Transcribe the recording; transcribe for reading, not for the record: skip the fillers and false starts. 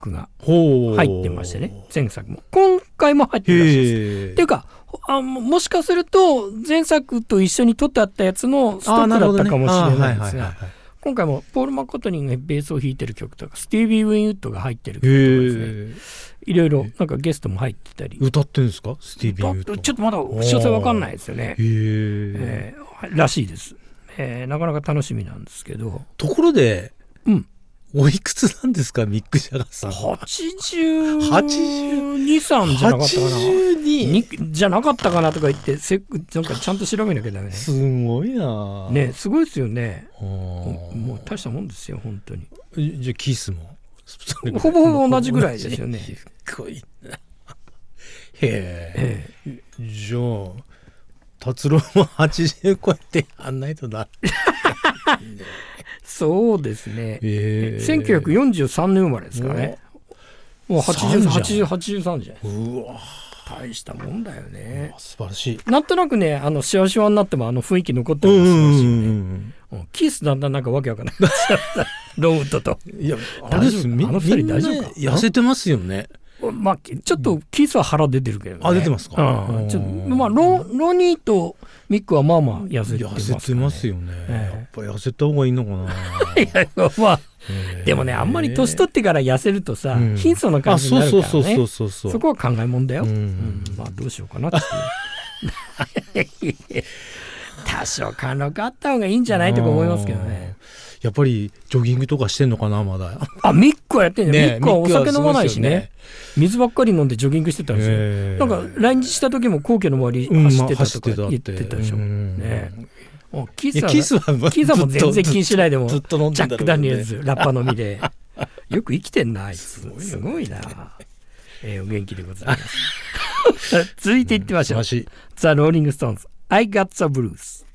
クが入ってましてね、前作も今回も入ってるらしいです。っていうかもしかすると前作と一緒に撮ってあったやつのストックだったかもしれないんですが、今回もポール・マッカートニーがベースを弾いてる曲とかスティービー・ウィンウッドが入ってる曲とかですね、いろいろなんかゲストも入ってたり。 歌ってるんですか、スティービー・ウィンウッド。 ちょっとまだ詳細わかんないですよね。らしいです。なかなか楽しみなんですけど。 ところで、おいくつなんですか、ミック・ジャガーさん。 82、3じゃなかったかな。82じゃなかったかなとか言ってなんかちゃんと調べなきゃダメね。 すごいなね、すごいですよね。もう大したもんですよ本当に。 じゃあキスもほぼほぼ同じぐらいですよね。 すごいな。へえ。じゃあ達郎も80超えてやんないとな。 そうですね。1943年生まれですからね。もう83じゃない。 うわ、 大したもんだよね。 素晴らしい。 なんとなくね、シワシワになっても雰囲気残ってますよね。キスだんだんなんかわけわかんない。ローウッドと。 いや、あれです。みんな痩せてますよね。 まあちょっとキスは腹出てるけどね。 出てますか。 まあロニーとミックはまあまあ痩せてますね。 痩せてますよね。やっぱ痩せた方がいいのかな。 いやまあでもね、あんまり年取ってから痩せるとさ、貧相な感じになるからね。そこは考えもんだよ。まあどうしようかなって。多少貫禄あった方がいいんじゃないとか思いますけどね。 やっぱりジョギングとかしてんのかな、まだ。 ミックはやってんね。ミックはお酒飲まないしね。水ばっかり飲んでジョギングしてたんですよ。なんか来日した時も皇居の周り走ってたとか言ってたでしょ。キスはも全然気にしないでもジャック・ダニエルズラッパ飲みでよく生きてんな、あいつ。すごいな。お元気でございます。続いていってみましょう。ザ・ローリング・ストーンズ I Got the Blues。